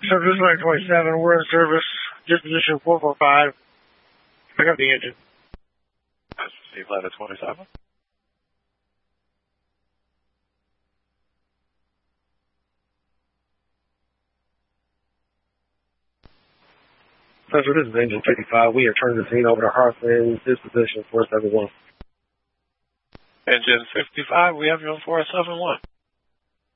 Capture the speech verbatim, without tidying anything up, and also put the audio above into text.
Service nine twenty-seven, we're in service, disposition four four five. Pick up the engine. That's received ladder twenty-seven. Sir, this is engine fifty-five. We are turning the scene over to Heartland, disposition four seven one. Engine fifty-five, we have you on four seven one.